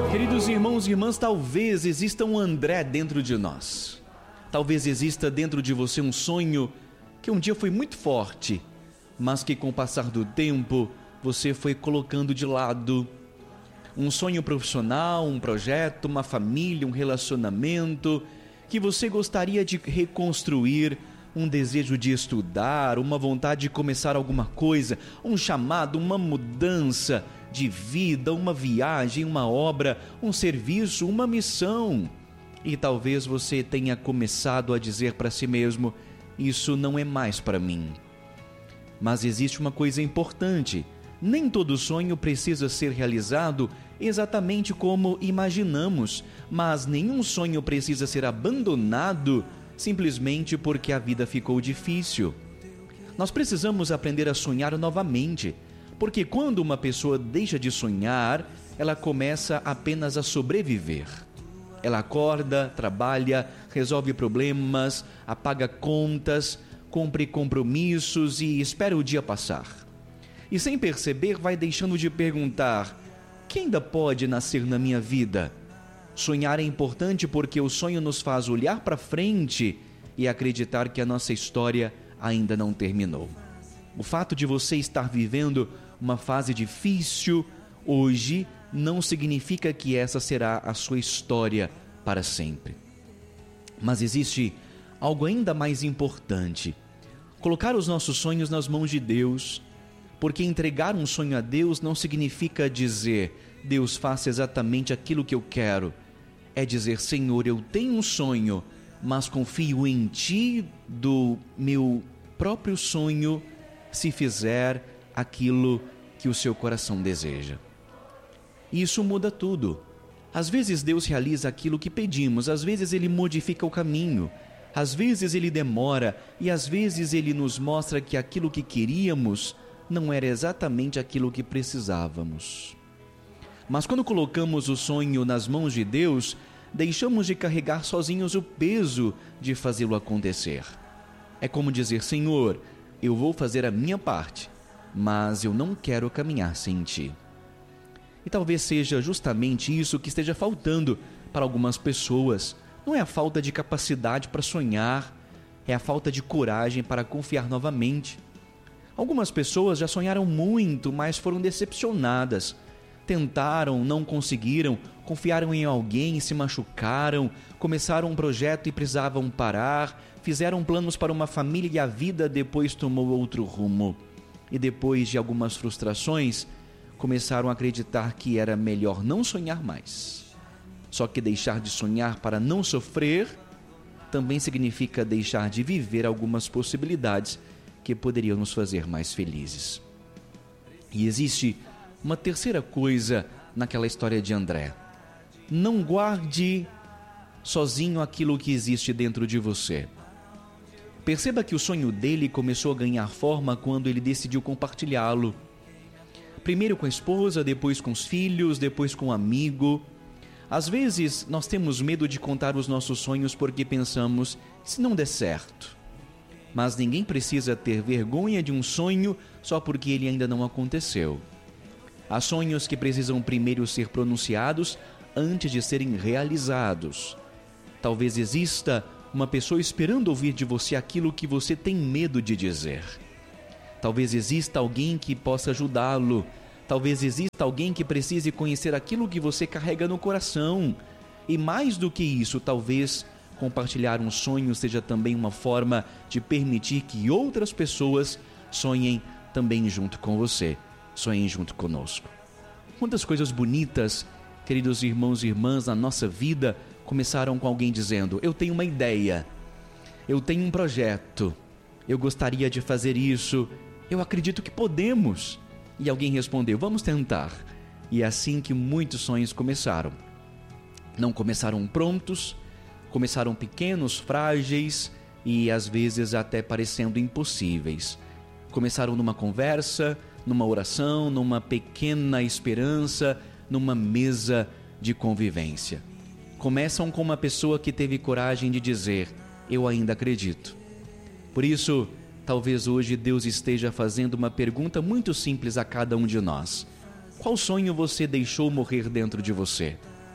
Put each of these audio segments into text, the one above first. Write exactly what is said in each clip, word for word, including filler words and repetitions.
Queridos irmãos e irmãs, talvez exista um André dentro de nós. Talvez exista dentro de você um sonho que um dia foi muito forte, mas que com o passar do tempo você foi colocando de lado. Um sonho profissional, um projeto, uma família, um relacionamento que você gostaria de reconstruir, um desejo de estudar, uma vontade de começar alguma coisa, um chamado, uma mudança de vida, uma viagem, uma obra, um serviço, uma missão. E talvez você tenha começado a dizer para si mesmo: isso não é mais para mim. Mas existe uma coisa importante: nem todo sonho precisa ser realizado exatamente como imaginamos, mas nenhum sonho precisa ser abandonado simplesmente porque a vida ficou difícil. Nós precisamos aprender a sonhar novamente, porque quando uma pessoa deixa de sonhar, ela começa apenas a sobreviver. Ela acorda, trabalha, resolve problemas, apaga contas, cumpre compromissos e espera o dia passar. E sem perceber, vai deixando de perguntar: quem ainda pode nascer na minha vida? Sonhar é importante porque o sonho nos faz olhar para frente e acreditar que a nossa história ainda não terminou. O fato de você estar vivendo uma fase difícil hoje não significa que essa será a sua história para sempre. Mas existe algo ainda mais importante: colocar os nossos sonhos nas mãos de Deus. Porque entregar um sonho a Deus não significa dizer: Deus, faça exatamente aquilo que eu quero. É dizer: Senhor, eu tenho um sonho, mas confio em Ti do meu próprio sonho, se fizer aquilo que o seu coração deseja. E isso muda tudo. Às vezes Deus realiza aquilo que pedimos, às vezes Ele modifica o caminho, às vezes Ele demora e às vezes Ele nos mostra que aquilo que queríamos não era exatamente aquilo que precisávamos. Mas quando colocamos o sonho nas mãos de Deus, deixamos de carregar sozinhos o peso de fazê-lo acontecer. É como dizer: Senhor, eu vou fazer a minha parte, mas eu não quero caminhar sem Ti. E talvez seja justamente isso que esteja faltando para algumas pessoas. Não é a falta de capacidade para sonhar, é a falta de coragem para confiar novamente. Algumas pessoas já sonharam muito, mas foram decepcionadas. Tentaram, não conseguiram, confiaram em alguém e se machucaram, começaram um projeto e precisavam parar, fizeram planos para uma família e a vida depois tomou outro rumo. E depois de algumas frustrações, começaram a acreditar que era melhor não sonhar mais. Só que deixar de sonhar para não sofrer também significa deixar de viver algumas possibilidades que poderiam nos fazer mais felizes. E existe uma terceira coisa naquela história de André: não guarde sozinho aquilo que existe dentro de você. Perceba que o sonho dele começou a ganhar forma quando ele decidiu compartilhá-lo. Primeiro com a esposa, depois com os filhos, depois com um amigo. Às vezes nós temos medo de contar os nossos sonhos porque pensamos: se não der certo. Mas ninguém precisa ter vergonha de um sonho só porque ele ainda não aconteceu. Há sonhos que precisam primeiro ser pronunciados antes de serem realizados. Talvez exista uma pessoa esperando ouvir de você aquilo que você tem medo de dizer. Talvez exista alguém que possa ajudá-lo. Talvez exista alguém que precise conhecer aquilo que você carrega no coração. E mais do que isso, talvez compartilhar um sonho seja também uma forma de permitir que outras pessoas sonhem também junto com você, sonhem junto conosco. Quantas coisas bonitas, queridos irmãos e irmãs, na nossa vida começaram com alguém dizendo: eu tenho uma ideia, eu tenho um projeto, eu gostaria de fazer isso, eu acredito que podemos. E alguém respondeu: vamos tentar. E é assim que muitos sonhos começaram. Não começaram prontos, começaram pequenos, frágeis e às vezes até parecendo impossíveis. Começaram numa conversa, numa oração, numa pequena esperança, numa mesa de convivência. Começam com uma pessoa que teve coragem de dizer: eu ainda acredito. Por isso, talvez hoje Deus esteja fazendo uma pergunta muito simples a cada um de nós: qual sonho você deixou morrer dentro de você?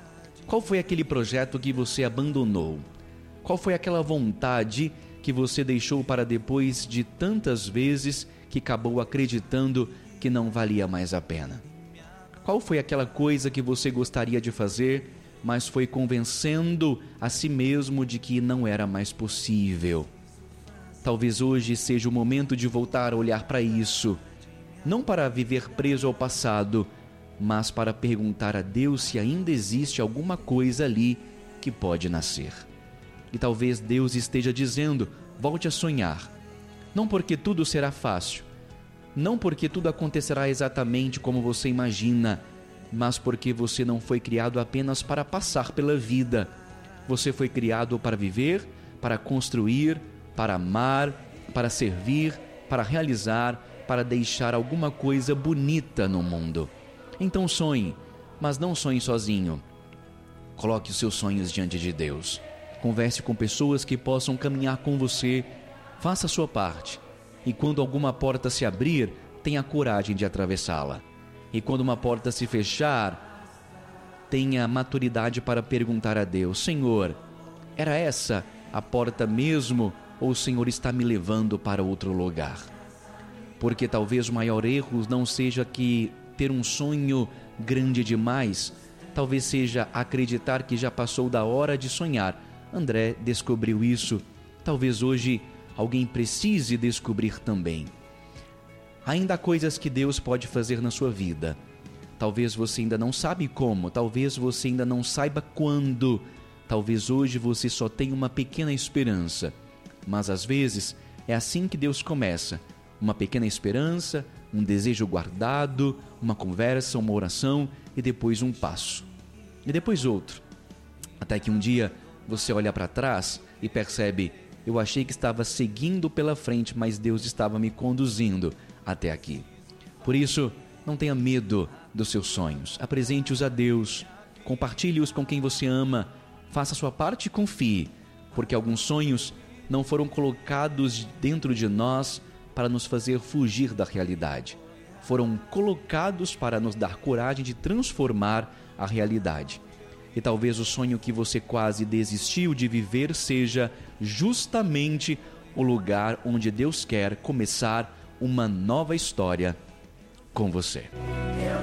Qual foi aquele projeto que você abandonou? Qual foi aquela vontade que você deixou para depois de tantas vezes que acabou acreditando que não valia mais a pena? Qual foi aquela coisa que você gostaria de fazer, mas foi convencendo a si mesmo de que não era mais possível? Talvez hoje seja o momento de voltar a olhar para isso, não para viver preso ao passado, mas para perguntar a Deus se ainda existe alguma coisa ali que pode nascer. E talvez Deus esteja dizendo: volte a sonhar. Não porque tudo será fácil, não porque tudo acontecerá exatamente como você imagina, mas porque você não foi criado apenas para passar pela vida. Você foi criado para viver, para construir, para amar, para servir, para realizar, para deixar alguma coisa bonita no mundo. Então sonhe, mas não sonhe sozinho. Coloque os seus sonhos diante de Deus. Converse com pessoas que possam caminhar com você. Faça a sua parte. E quando alguma porta se abrir, tenha coragem de atravessá-la. E quando uma porta se fechar, tenha maturidade para perguntar a Deus: Senhor, era essa a porta mesmo, ou o Senhor está me levando para outro lugar? Porque talvez o maior erro não seja que ter um sonho grande demais, talvez seja acreditar que já passou da hora de sonhar. André descobriu isso. Talvez hoje alguém precise descobrir também. Ainda há coisas que Deus pode fazer na sua vida. Talvez você ainda não sabe como, talvez você ainda não saiba quando. Talvez hoje você só tenha uma pequena esperança. Mas às vezes é assim que Deus começa. Uma pequena esperança, um desejo guardado, uma conversa, uma oração e depois um passo. E depois outro. Até que um dia você olha para trás e percebe: eu achei que estava seguindo pela frente, mas Deus estava me conduzindo até aqui. Por isso, não tenha medo dos seus sonhos. Apresente-os a Deus. Compartilhe-os com quem você ama. Faça a sua parte e confie, porque alguns sonhos não foram colocados dentro de nós para nos fazer fugir da realidade. Foram colocados para nos dar coragem de transformar a realidade. E talvez o sonho que você quase desistiu de viver seja justamente o lugar onde Deus quer começar uma nova história com você.